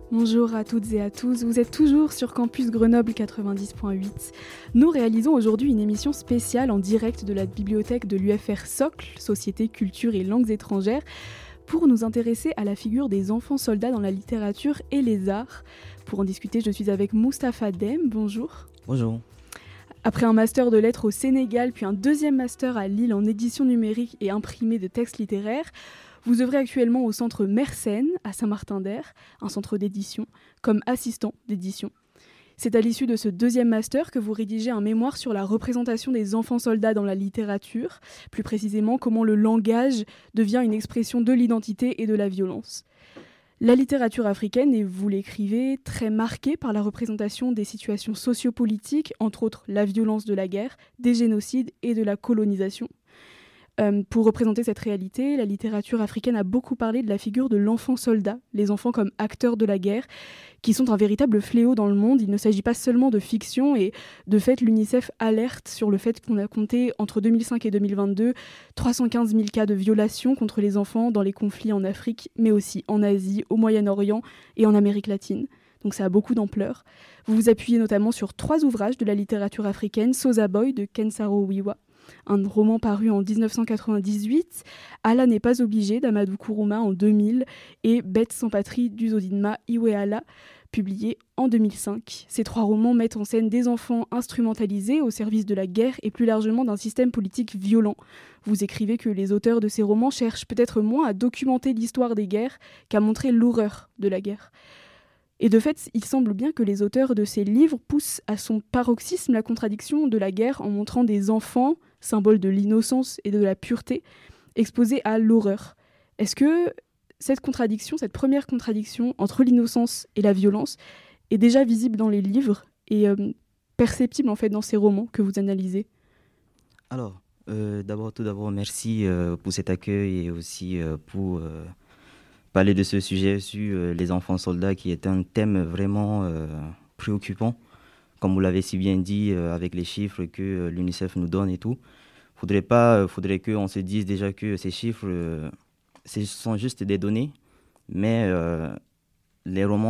Bonjour à toutes et à tous, vous êtes toujours sur Campus Grenoble 90.8. Nous réalisons aujourd'hui une émission spéciale en direct de la bibliothèque de l'UFR Socle, Société, Culture et Langues étrangères, pour nous intéresser à la figure des enfants soldats dans la littérature et les arts. Pour en discuter, je suis avec Moustapha Dem, bonjour. Bonjour. Après un master de lettres au Sénégal, puis un deuxième master à Lille en édition numérique et imprimé de textes littéraires, vous œuvrez actuellement au centre Mersenne, à Saint-Martin-d'Air, un centre d'édition, comme assistant d'édition. C'est à l'issue de ce deuxième master que vous rédigez un mémoire sur la représentation des enfants soldats dans la littérature, plus précisément comment le langage devient une expression de l'identité et de la violence. La littérature africaine est, vous l'écrivez, très marquée par la représentation des situations sociopolitiques, entre autres la violence de la guerre, des génocides et de la colonisation. Pour représenter cette réalité, la littérature africaine a beaucoup parlé de la figure de l'enfant soldat, les enfants comme acteurs de la guerre, qui sont un véritable fléau dans le monde. Il ne s'agit pas seulement de fiction et de fait, l'UNICEF alerte sur le fait qu'on a compté entre 2005 et 2022 315 000 cas de violations contre les enfants dans les conflits en Afrique, mais aussi en Asie, au Moyen-Orient et en Amérique latine. Donc ça a beaucoup d'ampleur. Vous vous appuyez notamment sur 3 ouvrages de la littérature africaine, Sosa Boy de Kensaro Wiwa, un roman paru en 1998, Allah n'est pas obligé d'Amadou Kourouma en 2000 et Bête sans patrie d'Uzodinma Iweala, publié en 2005. Ces 3 romans mettent en scène des enfants instrumentalisés au service de la guerre et plus largement d'un système politique violent. Vous écrivez que les auteurs de ces romans cherchent peut-être moins à documenter l'histoire des guerres qu'à montrer l'horreur de la guerre. Et de fait, il semble bien que les auteurs de ces livres poussent à son paroxysme la contradiction de la guerre en montrant des enfants, symbole de l'innocence et de la pureté, exposés à l'horreur. Est-ce que cette contradiction, cette première contradiction entre l'innocence et la violence est déjà visible dans les livres et perceptible en fait dans ces romans que vous analysez ? Alors, tout d'abord, merci pour cet accueil et aussi pour parler de ce sujet sur les enfants soldats qui est un thème vraiment préoccupant. Comme vous l'avez si bien dit, avec les chiffres que l'UNICEF nous donne et tout, faudrait qu'on se dise déjà que ces chiffres, ce sont juste des données, mais les romans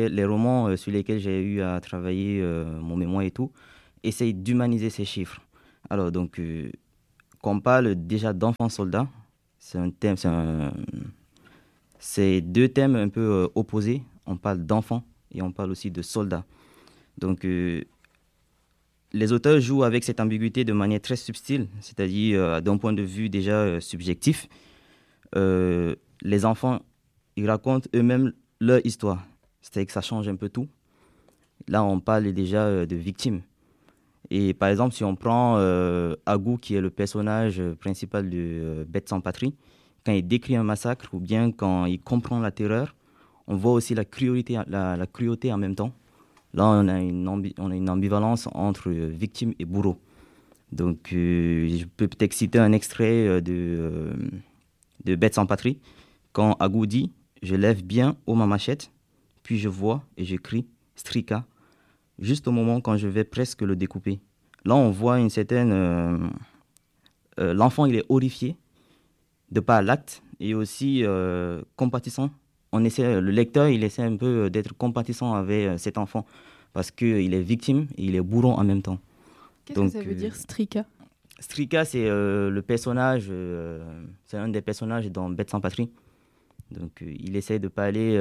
sur lesquels j'ai eu à travailler mon mémoire et tout, essayent d'humaniser ces chiffres. Alors donc, quand on parle déjà d'enfants soldats, c'est 2 thèmes un peu opposés. On parle d'enfants et on parle aussi de soldats. Donc, les auteurs jouent avec cette ambiguïté de manière très subtile, c'est-à-dire d'un point de vue déjà subjectif. Les enfants, ils racontent eux-mêmes leur histoire, c'est-à-dire que ça change un peu tout. Là, on parle déjà de victimes. Et par exemple, si on prend Agou, qui est le personnage principal de Bête sans patrie, quand il décrit un massacre ou bien quand il comprend la terreur, on voit aussi la cruauté en même temps. Là, on a une ambivalence entre victime et bourreau. Donc, je peux peut-être citer un extrait de Bête sans patrie. Quand Agou dit « Je lève bien haut ma machette, puis je vois et je crie « Strika », juste au moment quand je vais presque le découper. Là, on voit une certaine... l'enfant, il est horrifié de par l'acte et aussi compatissant. Le lecteur, il essaie un peu d'être compatissant avec cet enfant parce qu'il est victime et il est bourreau en même temps. Qu'est-ce que ça veut dire, Strika ? Strika, c'est le personnage, c'est un des personnages dans Bête sans patrie. Donc, il essaie de parler,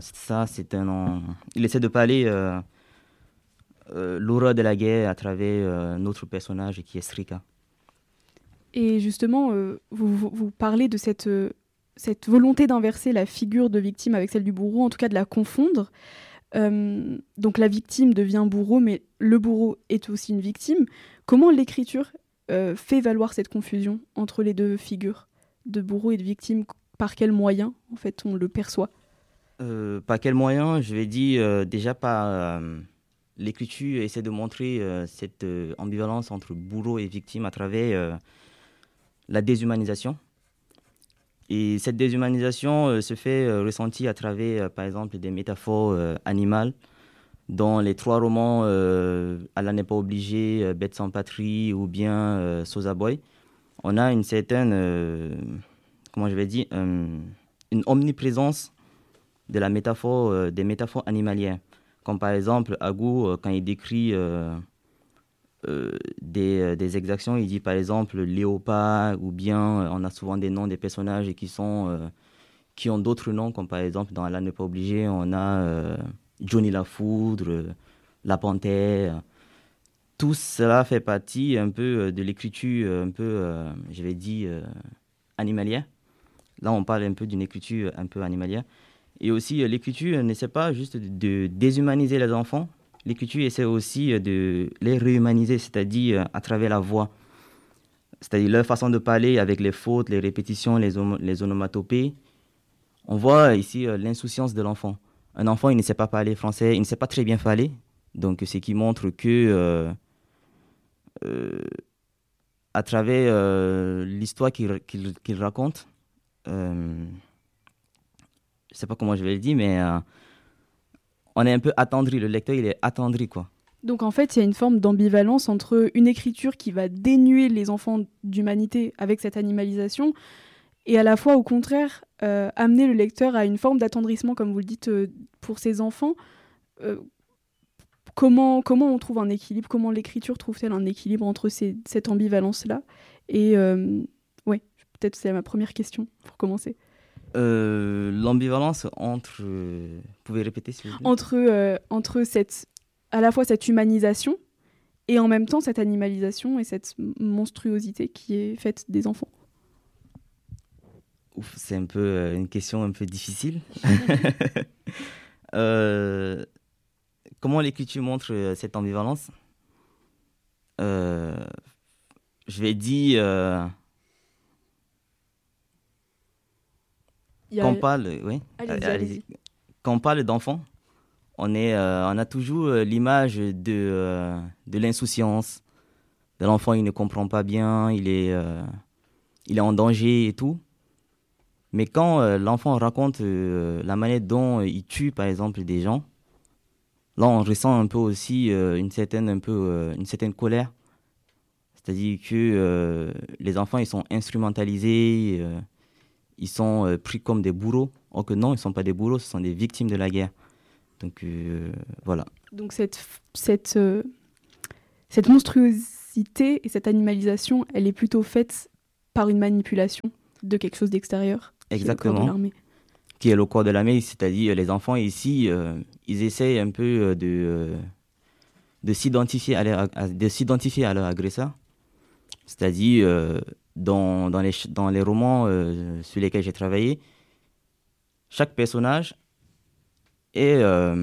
il essaie de parler l'horreur de la guerre à travers notre personnage qui est Strika. Et justement, vous parlez de cette volonté d'inverser la figure de victime avec celle du bourreau, en tout cas de la confondre. Donc la victime devient bourreau, mais le bourreau est aussi une victime. Comment l'écriture fait valoir cette confusion entre les 2 figures de bourreau et de victime ? Par quels moyens, en fait, on le perçoit ? Par quels moyens ? Je vais dire déjà par l'écriture essaie de montrer cette ambivalence entre bourreau et victime à travers la déshumanisation. Et cette déshumanisation se fait ressentir à travers, par exemple, des métaphores animales. Dans les 3 romans, Allah n'est pas obligé, Bête sans patrie ou bien Sosa Boy, on a une certaine, une omniprésence des métaphores animalières. Comme par exemple, Agou, quand il décrit des exactions, il dit par exemple léopard, ou bien on a souvent des noms des personnages qui ont d'autres noms, comme par exemple dans Allah n'est pas obligé, on a Johnny la Foudre, la Panthère. Tout cela fait partie un peu de l'écriture un peu, je vais dire, animalière. Là, on parle un peu d'une écriture un peu animalière. Et aussi, l'écriture n'essaie pas juste de déshumaniser les enfants. L'écriture essaie aussi de les réhumaniser, c'est-à-dire à travers la voix. C'est-à-dire leur façon de parler avec les fautes, les répétitions, les onomatopées. On voit ici l'insouciance de l'enfant. Un enfant, il ne sait pas parler français, il ne sait pas très bien parler. Donc, ce qui montre que, euh, à travers l'histoire qu'il raconte, je ne sais pas comment je vais le dire, mais on est un peu attendri. Le lecteur, il est attendri, quoi. Donc en fait, il y a une forme d'ambivalence entre une écriture qui va dénuer les enfants d'humanité avec cette animalisation, et à la fois, au contraire, amener le lecteur à une forme d'attendrissement, comme vous le dites, pour ses enfants. Euh, comment on trouve un équilibre? Comment l'écriture trouve-t-elle un équilibre entre cette ambivalence-là? Et ouais, peut-être c'est ma première question, pour commencer. L'ambivalence entre... Vous pouvez répéter, s'il vous plaît? Entre à la fois cette humanisation et en même temps cette animalisation et cette monstruosité qui est faite des enfants. Ouf, c'est un peu une question un peu difficile. Euh, Comment l'écriture montre cette ambivalence? Euh, je vais dire, Il y a... quand on parle, oui, Allez-y. quand on parle d'enfant, on a toujours l'image de l'insouciance, de l'enfant, il ne comprend pas bien, il est en danger et tout. Mais quand l'enfant raconte la manière dont il tue, par exemple, des gens, là, on ressent un peu aussi une certaine colère. C'est-à-dire que les enfants, ils sont instrumentalisés, ils sont pris comme des bourreaux. Or que non, ils ne sont pas des bourreaux, ce sont des victimes de la guerre. Donc voilà. Donc cette monstruosité et cette animalisation, elle est plutôt faite par une manipulation de quelque chose d'extérieur, qui est le corps de Exactement. l'armée. Qui est le corps de l'armée, c'est-à-dire les enfants ici, ils essayent un peu de s'identifier à leur agresseur. C'est-à-dire, dans les romans sur lesquels j'ai travaillé, chaque personnage est,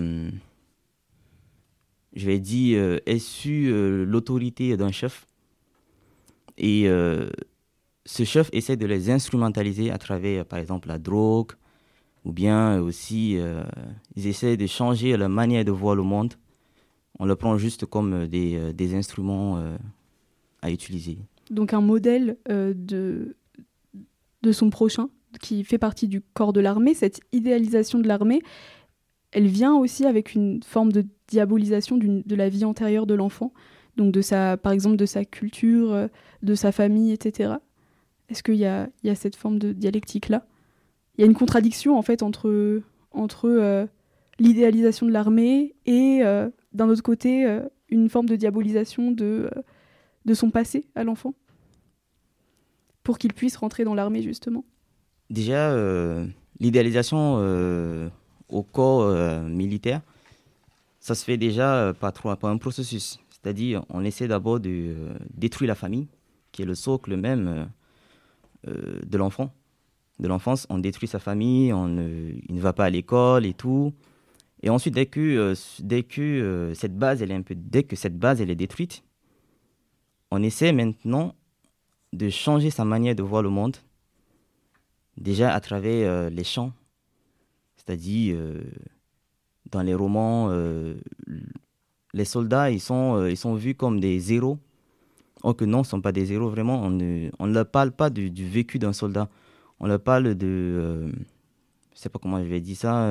je vais dire, est sous l'autorité d'un chef. Et ce chef essaie de les instrumentaliser à travers, par exemple, la drogue, ou bien aussi, ils essaient de changer leur manière de voir le monde. On le prend juste comme des instruments à utiliser. Donc un modèle de son prochain, qui fait partie du corps de l'armée. Cette idéalisation de l'armée, elle vient aussi avec une forme de diabolisation de la vie antérieure de l'enfant, donc par exemple de sa culture, de sa famille, etc. Est-ce qu'il y a cette forme de dialectique-là? Il y a une contradiction en fait entre l'idéalisation de l'armée et d'un autre côté une forme de diabolisation de son passé à l'enfant pour qu'il puisse rentrer dans l'armée justement. Déjà, l'idéalisation au corps militaire, ça se fait déjà par un processus. C'est-à-dire, on essaie d'abord de détruire la famille, qui est le socle même de l'enfant. De l'enfance, on détruit sa famille, il ne va pas à l'école et tout. Et ensuite, dès que cette base, dès que cette base elle est détruite, on essaie maintenant de changer sa manière de voir le monde, déjà à travers les chants. C'est-à-dire, dans les romans, les soldats, ils sont vus comme des héros. Or que non, ce ne sont pas des héros, vraiment. On ne leur parle pas du vécu d'un soldat. On leur parle de... je ne sais pas comment je vais dire ça.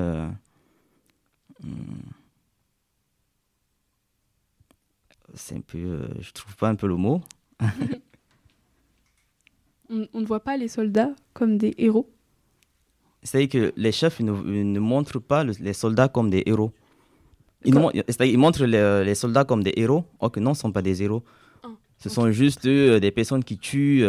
C'est un peu... je ne trouve pas un peu le mot. On ne voit pas les soldats comme des héros. C'est-à-dire que les chefs ne montrent pas les soldats comme des héros. Ils montrent les soldats comme des héros, or que non, ce ne sont pas des héros. Ce sont juste des personnes qui tuent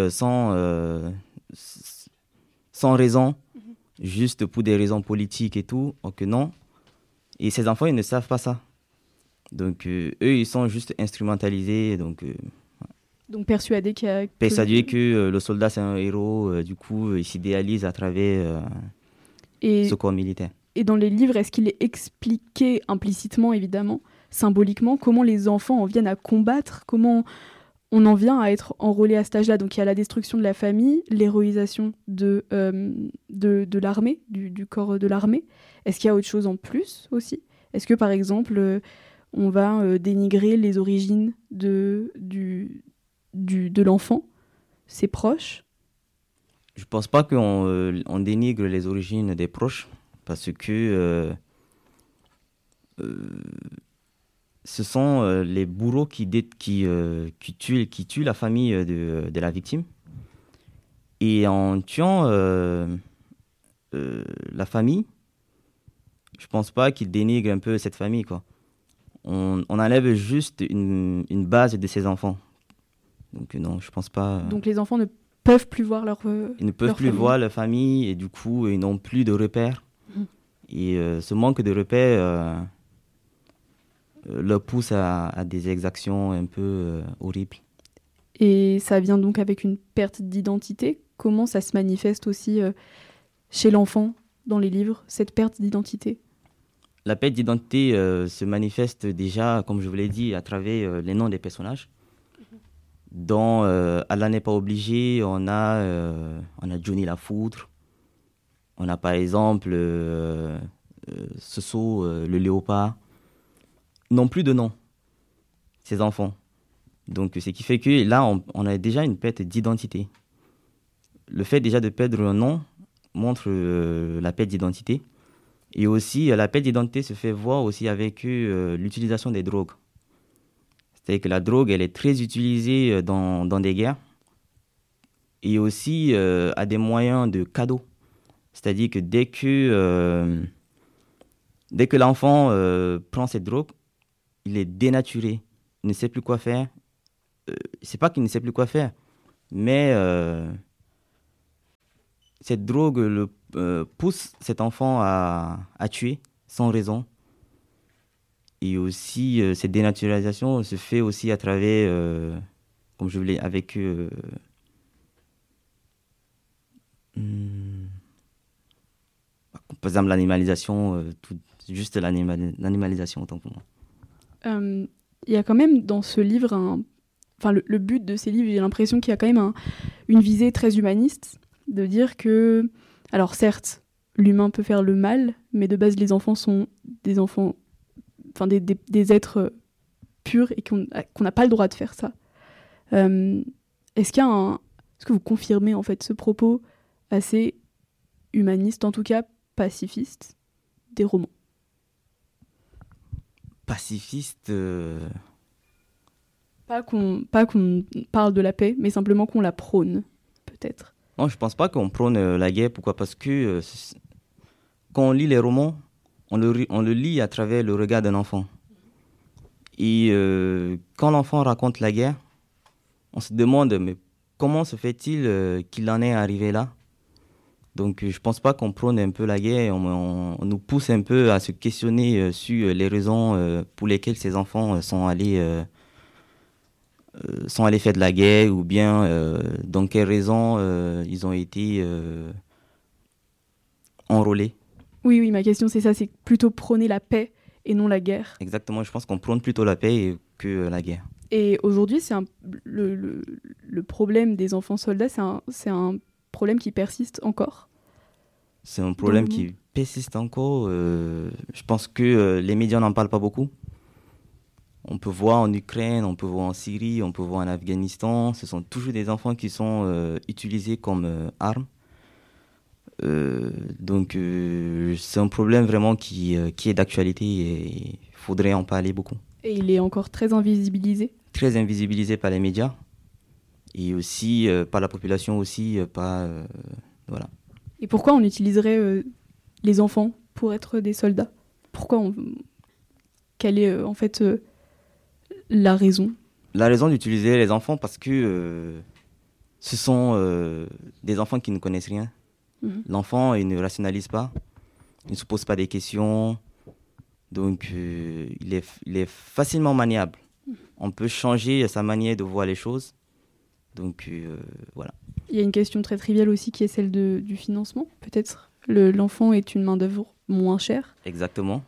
sans raison, juste pour des raisons politiques et tout, or que non. Et ces enfants, ils ne savent pas ça. Donc, eux, ils sont juste instrumentalisés. Donc persuadés persuadés que le soldat, c'est un héros. Du coup, ils s'idéalisent à travers ce corps militaire. Et dans les livres, est-ce qu'il est expliqué implicitement, évidemment, symboliquement, comment les enfants en viennent à combattre, comment on en vient à être enrôlé à cet âge-là? Donc il y a la destruction de la famille, l'héroïsation de l'armée, du corps de l'armée. Est-ce qu'il y a autre chose en plus aussi? Est-ce que, par exemple, on va dénigrer les origines de l'enfant, ses proches? Je ne pense pas qu'on dénigre les origines des proches, parce que ce sont les bourreaux qui tuent la famille de la victime. Et en tuant la famille, je ne pense pas qu'ils dénigrent un peu cette famille, quoi. On enlève juste une base de ces enfants. Donc non, je ne pense pas... Donc les enfants ne peuvent plus voir ils ne peuvent plus voir leur famille et du coup, ils n'ont plus de repères. Et ce manque de repères leur pousse à des exactions un peu horribles. Et ça vient donc avec une perte d'identité. Comment ça se manifeste aussi chez l'enfant dans les livres, cette perte d'identité? La perte d'identité se manifeste déjà, comme je vous l'ai dit, à travers les noms des personnages. Dans Allah n'est pas obligé, on a Johnny la Foudre. On a par exemple Soso, le léopard. Ils n'ont plus de nom, ces enfants. Donc, ce qui fait que là, on a déjà une perte d'identité. Le fait déjà de perdre un nom montre la perte d'identité. Et aussi, la perte d'identité se fait voir aussi avec l'utilisation des drogues. C'est-à-dire que la drogue, elle est très utilisée dans des guerres. Et aussi à des moyens de cadeau. C'est-à-dire que dès que l'enfant prend cette drogue, il est dénaturé. Il ne sait plus quoi faire. C'est pas qu'il ne sait plus quoi faire, mais cette drogue pousse cet enfant à tuer sans raison. Et aussi, cette dénaturalisation se fait aussi à travers, comme je voulais, avec... par exemple, l'animalisation, juste l'animalisation, autant pour moi. Il y a quand même dans ce livre, le but de ces livres, j'ai l'impression qu'il y a quand même une visée très humaniste, de dire que, alors certes, l'humain peut faire le mal, mais de base, les enfants sont des enfants, des êtres purs et qu'on n'a pas le droit de faire ça. Est-ce que vous confirmez en fait ce propos assez humaniste, en tout cas pacifiste, des romans? Pacifiste Pas qu'on parle de la paix, mais simplement qu'on la prône, peut-être. Non, je pense pas qu'on prône la guerre. Pourquoi? Parce que quand on lit les romans, on le lit à travers le regard d'un enfant. Et quand l'enfant raconte la guerre, on se demande, mais comment se fait-il qu'il en est arrivé là? Donc, je pense pas qu'on prône un peu la guerre. On nous pousse un peu à se questionner sur les raisons pour lesquelles ces enfants sont allés faire de la guerre, ou bien dans quelles raisons ils ont été enrôlés. Oui, ma question c'est ça, c'est plutôt prôner la paix et non la guerre. Exactement, je pense qu'on prône plutôt la paix que la guerre. Et aujourd'hui, le problème des enfants soldats, c'est un problème qui persiste encore. C'est un problème qui persiste encore. Je pense que les médias n'en parlent pas beaucoup. On peut voir en Ukraine, on peut voir en Syrie, on peut voir en Afghanistan. Ce sont toujours des enfants qui sont utilisés comme armes. Donc c'est un problème vraiment qui est d'actualité et il faudrait en parler beaucoup. Et il est encore très invisibilisé? Très invisibilisé par les médias et aussi par la population aussi, voilà. Et pourquoi on utiliserait les enfants pour être des soldats? Quelle est en fait la raison? La raison d'utiliser les enfants, parce que ce sont des enfants qui ne connaissent rien. L'enfant, il ne rationalise pas, il ne se pose pas des questions, donc il est facilement maniable. On peut changer sa manière de voir les choses, donc voilà. Il y a une question très triviale aussi qui est celle du financement, peut-être. L'enfant est une main-d'œuvre moins chère. Exactement.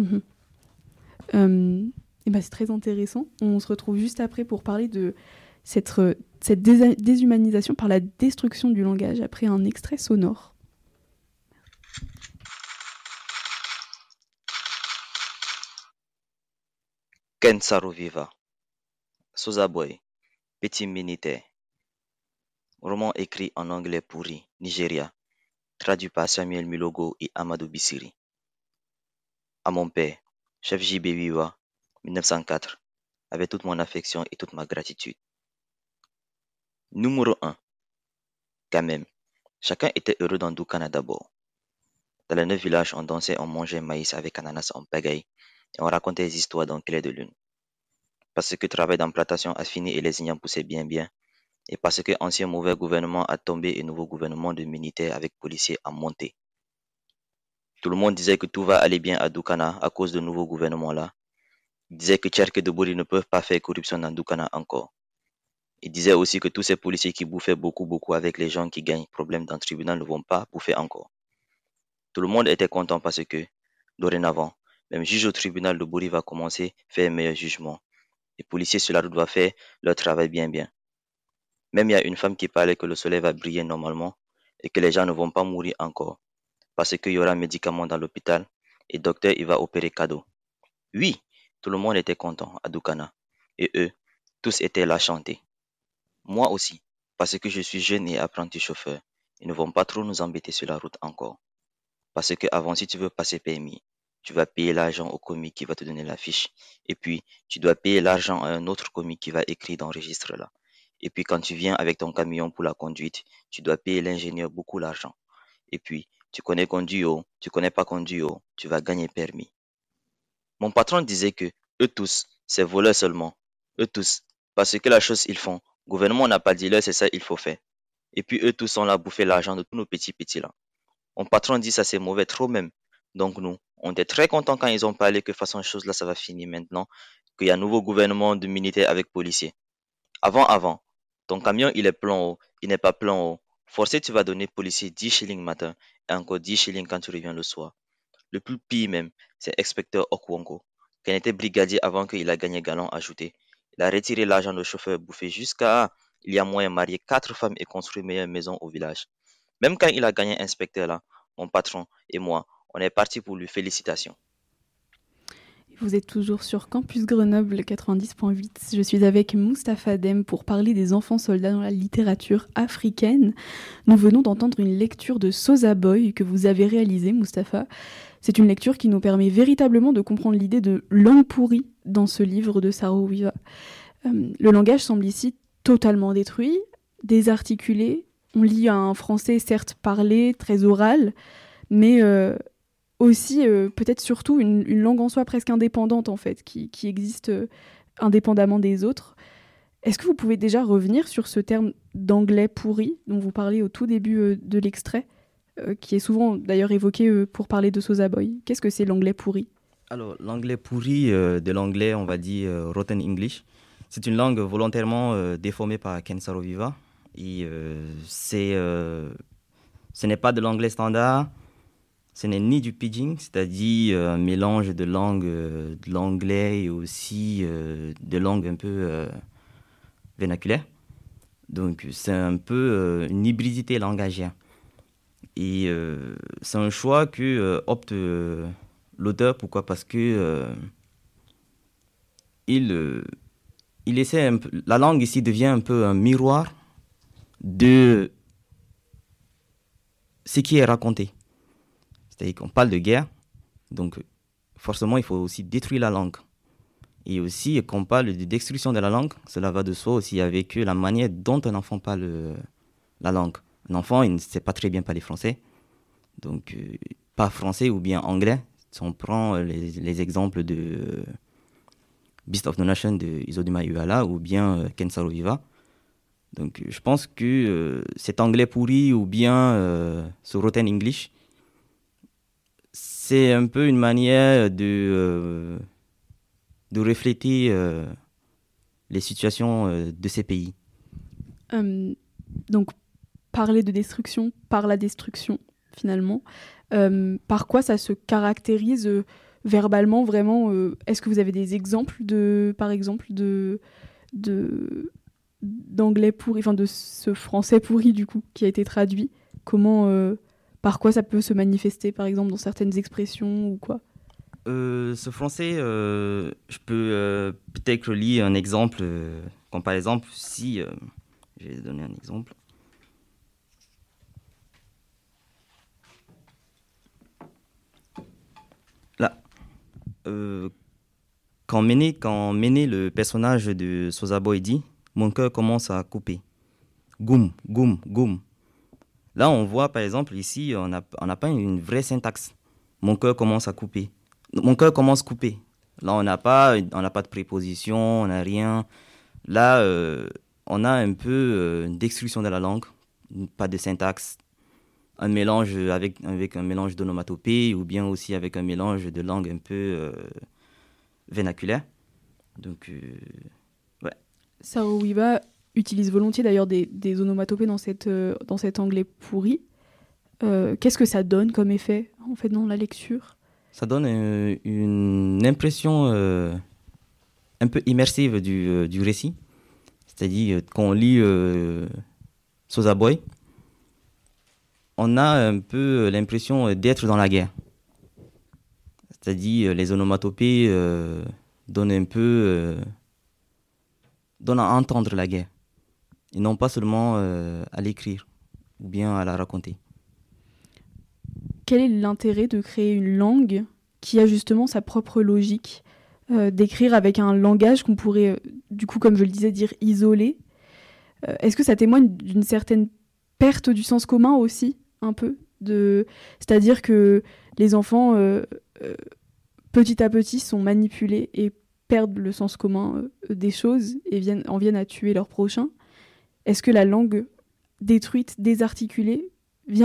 Et c'est très intéressant. On se retrouve juste après pour parler de cette déshumanisation par la destruction du langage, après un extrait sonore. Ken Saroviva, Sosa Boy, Petit Militaire. Roman écrit en anglais pourri, Nigeria, traduit par Samuel Milogo et Amadou Bissiri. À mon père, chef J.B. Wiwa, 1904, avec toute mon affection et toute ma gratitude. Numéro 1. Quand même, chacun était heureux dans Doukana d'abord. Dans les 9 villages, on dansait, on mangeait maïs avec ananas en pagaille et on racontait des histoires dans clair de lune. Parce que le travail d'implantation a fini et les ignames poussaient bien et parce que ancien mauvais gouvernement a tombé et nouveau gouvernement de militaires avec policiers a monté. Tout le monde disait que tout va aller bien à Doukana à cause de nouveau gouvernement là. Ils disaient que Tcherk et Debori ne peuvent pas faire corruption dans Doukana encore. Ils disaient aussi que tous ces policiers qui bouffaient beaucoup avec les gens qui gagnent problème dans le tribunal ne vont pas bouffer encore. Tout le monde était content parce que, dorénavant, même juge au tribunal de Bori va commencer à faire un meilleur jugement. Les policiers sur la route doivent faire leur travail bien. Même il y a une femme qui parlait que le soleil va briller normalement et que les gens ne vont pas mourir encore parce qu'il y aura un médicament dans l'hôpital et le docteur il va opérer cadeau. Oui, tout le monde était content à Doukana et eux, tous étaient là chanter. Moi aussi, parce que je suis jeune et apprenti chauffeur, ils ne vont pas trop nous embêter sur la route encore. Parce que avant, si tu veux passer permis, tu vas payer l'argent au commis qui va te donner la fiche. Et puis, tu dois payer l'argent à un autre commis qui va écrire dans le registre là. Et puis, quand tu viens avec ton camion pour la conduite, tu dois payer l'ingénieur beaucoup l'argent. Et puis, tu connais conduire, tu connais pas conduire, tu vas gagner permis. Mon patron disait que eux tous, c'est voleurs seulement. Eux tous. Parce que la chose ils font, le gouvernement n'a pas dit là, c'est ça il faut faire. Et puis, eux tous sont là à bouffer l'argent de tous nos petits là. Mon patron dit ça c'est mauvais trop même. Donc nous, on était très contents quand ils ont parlé que façon chose là ça va finir maintenant, qu'il y a un nouveau gouvernement de militaires avec policiers. Avant, ton camion il est plein haut, il n'est pas plein haut. Forcé tu vas donner policier 10 shillings matin et encore 10 shillings quand tu reviens le soir. Le plus pire même, c'est inspecteur Okwongo, qui était brigadier avant qu'il a gagné galon ajouté. Il a retiré l'argent de chauffeur bouffé jusqu'à il y a moyen marier 4 femmes et construire une meilleure maison au village. Même quand il a gagné inspecteur là, mon patron et moi, on est partis pour lui félicitations. Vous êtes toujours sur Campus Grenoble 90.8. Je suis avec Mustapha Dem pour parler des enfants soldats dans la littérature africaine. Nous venons d'entendre une lecture de Sosa Boy que vous avez réalisée, Mustapha. C'est une lecture qui nous permet véritablement de comprendre l'idée de langue pourrie dans ce livre de Saro Wiwa. Le langage semble ici totalement détruit, désarticulé. On lit un français certes parlé, très oral, mais aussi peut-être surtout une langue en soi presque indépendante en fait, qui existe indépendamment des autres. Est-ce que vous pouvez déjà revenir sur ce terme d'anglais pourri dont vous parlez au tout début de l'extrait, qui est souvent d'ailleurs évoqué pour parler de Sosa Boy? Qu'est-ce que c'est l'anglais pourri? Alors, l'anglais pourri, de l'anglais, on va dire Rotten English, c'est une langue volontairement déformée par Ken Saro-Wiwa. Et ce n'est pas de l'anglais standard, ce n'est ni du pidgin, c'est-à-dire un mélange de l'anglais et aussi de langues un peu vernaculaires. Donc c'est un peu une hybridité langagière. Et c'est un choix que opte l'auteur. Pourquoi? Parce que il essaie un peu, la langue ici devient un peu un miroir de ce qui est raconté. C'est-à-dire qu'on parle de guerre, donc forcément il faut aussi détruire la langue. Et aussi qu'on parle de destruction de la langue, cela va de soi aussi avec la manière dont un enfant parle la langue. Un enfant, il ne sait pas très bien parler français, Donc, pas français ou bien anglais. Si on prend les exemples de Beast of the Nation de Izoduma Uala ou bien Kensaro Iva. Donc, je pense que cet anglais pourri ou bien ce rotten English, c'est un peu une manière de refléter les situations de ces pays. Donc, parler de destruction par la destruction, finalement. Par quoi ça se caractérise verbalement, vraiment Est-ce que vous avez des exemples, par exemple, d'anglais pourri, enfin de ce français pourri, du coup, qui a été traduit? Par quoi ça peut se manifester, par exemple, dans certaines expressions ou quoi? Ce français, je peux peut-être lire un exemple, comme par exemple, si... je vais donner un exemple. Là, quand Méné, le personnage de Sosa Boy, dit « Mon cœur commence à couper ». Goum, goum, goum. Là, on voit, par exemple, ici, on n'a pas une vraie syntaxe. Mon cœur commence à couper. Mon cœur commence à couper. Là, on n'a pas de préposition, on n'a rien. Là, on a un peu une destruction de la langue, pas de syntaxe, un mélange avec un mélange d'onomatopée ou bien aussi avec un mélange de langue un peu vernaculaire. Donc, ouais. Sao Uiba utilise volontiers d'ailleurs des onomatopées dans cet anglais pourri. Qu'est-ce que ça donne comme effet, en fait, dans la lecture? Ça donne une impression un peu immersive du récit. C'est-à-dire, quand on lit Sosa Boy, on a un peu l'impression d'être dans la guerre. C'est-à-dire, les onomatopées donnent à entendre la guerre. Et non pas seulement à l'écrire ou bien à la raconter. Quel est l'intérêt de créer une langue qui a justement sa propre logique, d'écrire avec un langage qu'on pourrait, du coup, comme je le disais, dire isolé? Est-ce que ça témoigne d'une certaine perte du sens commun aussi, un peu c'est-à-dire que les enfants, petit à petit, sont manipulés et perdent le sens commun des choses et en viennent à tuer leurs prochains? Est-ce que la langue détruite, désarticulée,